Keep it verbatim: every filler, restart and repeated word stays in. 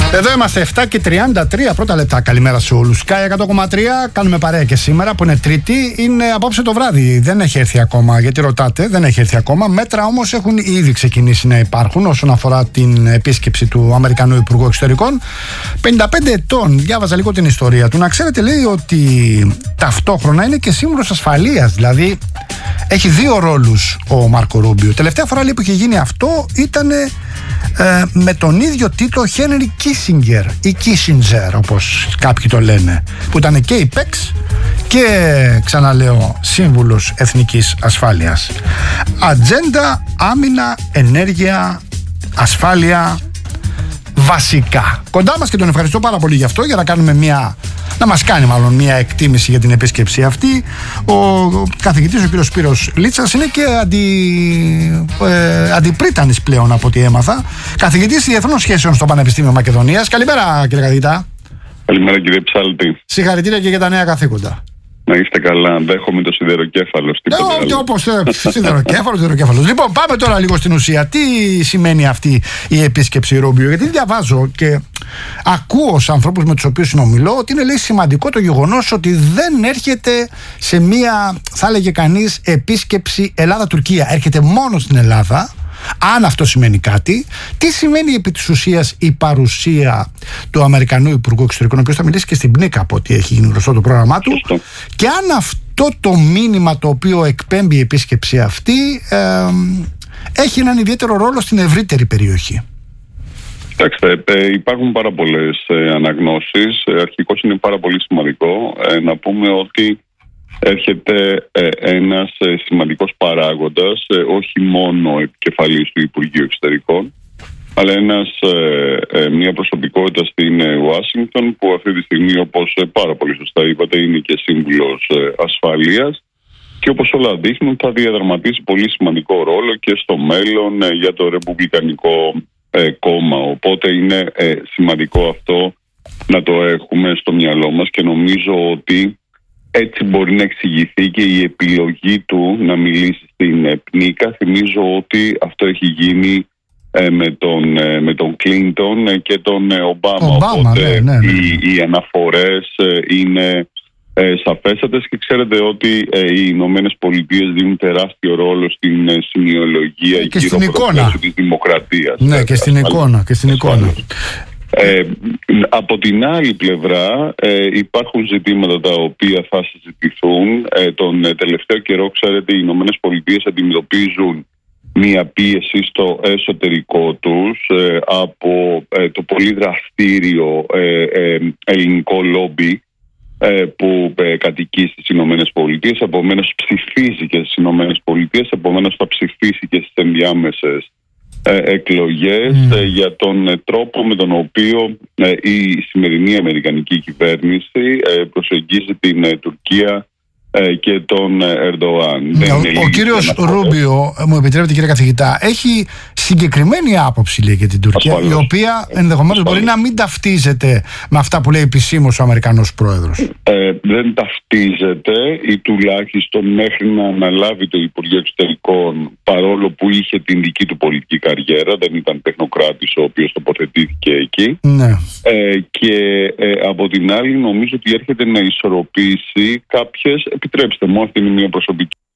Εδώ είμαστε επτά και τριάντα τρία πρώτα λεπτά. Καλημέρα σε όλους. Sky εκατό κόμμα τρία, κάνουμε παρέα και σήμερα που είναι Τρίτη. Είναι απόψε το βράδυ. Δεν έχει έρθει ακόμα, γιατί ρωτάτε, δεν έχει έρθει ακόμα. Μέτρα όμως έχουν ήδη ξεκινήσει να υπάρχουν όσον αφορά την επίσκεψη του Αμερικανού Υπουργού Εξωτερικών. πενήντα πέντε ετών, διάβαζα λίγο την ιστορία του. Να ξέρετε, λέει ότι ταυτόχρονα είναι και σύμβουλος ασφαλείας. Δηλαδή έχει δύο ρόλους ο Μάρκο Ρούμπιο. Τελευταία φορά λέει, που είχε γίνει αυτό ήταν ε, με τον ίδιο τίτλο Χένρι Κίσινγκερ ή Κίσινγκερ, όπως κάποιοι το λένε, που ήταν και υπέξ και, ξαναλέω, σύμβουλος εθνικής ασφάλειας. Ατζέντα, άμυνα, ενέργεια, ασφάλεια, βασικά. Κοντά μας και τον ευχαριστώ πάρα πολύ γι' αυτό, για να κάνουμε μια, να μας κάνει μάλλον μια εκτίμηση για την επίσκεψη αυτή. Ο καθηγητής, ο κύριος Σπύρος Λίτσας, είναι και αντι, ε, αντιπρίτανης πλέον από ό,τι έμαθα. Καθηγητής Διεθνών Σχέσεων στο Πανεπιστήμιο Μακεδονίας. Καλημέρα, κύριε καθηγητά. Καλημέρα, κύριε Ψάλτη. Συγχαρητήρια και για τα νέα καθήκοντα. Να είστε καλά, αντέχομαι το σιδεροκέφαλο. Ναι, όπως σιδεροκέφαλο, σιδεροκέφαλο. Λοιπόν, πάμε τώρα λίγο στην ουσία. Τι σημαίνει αυτή η επίσκεψη Ρούμπιο? Γιατί διαβάζω και ακούω σε ανθρώπους με τους οποίους συνομιλώ ότι είναι, λέει, σημαντικό το γεγονός ότι δεν έρχεται σε μία, θα έλεγε κανείς, επίσκεψη Ελλάδα-Τουρκία. Έρχεται μόνο στην Ελλάδα. Αν αυτό σημαίνει κάτι, τι σημαίνει επί της ουσίας η παρουσία του Αμερικανού Υπουργού Εξωτερικών, ο οποίος θα μιλήσει και στην Πνίκα από ό,τι έχει γίνει γνωστό το πρόγραμμά του, και αν αυτό το μήνυμα το οποίο εκπέμπει η επίσκεψη αυτή ε, έχει έναν ιδιαίτερο ρόλο στην ευρύτερη περιοχή. Κοιτάξτε, ε, υπάρχουν πάρα πολλές ε, αναγνώσεις. Ε, αρχικώς είναι πάρα πολύ σημαντικό ε, να πούμε ότι έρχεται ε, ένας ε, σημαντικός παράγοντας, ε, όχι μόνο επικεφαλής του Υπουργείου Εξωτερικών, αλλά ένας, ε, ε, μια προσωπικότητα στην ε, Ουάσιγκτον, που αυτή τη στιγμή, όπως ε, πάρα πολύ σωστά είπατε, είναι και σύμβουλος ε, ασφαλείας, και όπως όλα δείχνουν θα διαδραματίσει πολύ σημαντικό ρόλο και στο μέλλον ε, για το Ρεπουμπλικανικό ε, κόμμα. Οπότε είναι ε, σημαντικό αυτό να το έχουμε στο μυαλό μας, και νομίζω ότι έτσι μπορεί να εξηγηθεί και η επιλογή του να μιλήσει στην Πνίκα. Θυμίζω ότι αυτό έχει γίνει ε, με τον, ε, με τον Κλίντον ε, και τον ε, Ομπάμα. Ομπάμα. Οπότε ναι, ναι, ναι. Οι, οι αναφορές ε, είναι ε, σαφέστατες, και ξέρετε ότι ε, οι Ηνωμένες Πολιτείες δίνουν τεράστιο ρόλο στην ε, σημειολογία και γύρω στην από το πλαίσιο της δημοκρατίας. Ναι, ε, και στην ασφαλή, εικόνα. Και στην εικόνα. Ε, από την άλλη πλευρά ε, υπάρχουν ζητήματα τα οποία θα συζητηθούν. Ε, τον ε, τελευταίο καιρό, ξέρετε, οι Ηνωμένες Πολιτείες αντιμετωπίζουν μία πίεση στο εσωτερικό τους ε, από ε, το πολύ δραστήριο ε, ε, ελληνικό λόμπι ε, που ε, κατοικεί στις Ηνωμένες Πολιτείες. Επομένως ψηφίζει και στις Ηνωμένες Πολιτείες, επομένως θα ψηφίσει και στις ενδιάμεσες εκλογές mm. για τον τρόπο με τον οποίο η σημερινή αμερικανική κυβέρνηση προσεγγίζει την Τουρκία και τον Ερντοάν. Ναι, ο ο κύριος Ρούμπιο, μου επιτρέπετε κύριε καθηγητά, έχει συγκεκριμένη άποψη, λέει, για την Τουρκία, ασφαλώς, η οποία ενδεχομένως μπορεί να μην ταυτίζεται με αυτά που λέει επισήμως ο Αμερικανός πρόεδρος. Ε, δεν ταυτίζεται, ή τουλάχιστον μέχρι να αναλάβει το Υπουργείο Εξωτερικών, παρόλο που είχε την δική του πολιτική καριέρα, δεν ήταν τεχνοκράτης ο οποίος τοποθετήθηκε εκεί. Ναι. Ε, και ε, από την άλλη νομίζω ότι έρχεται να ισορροπήσει κάποιες, επιτρέψτε μου, αυτή είναι μια προσωπική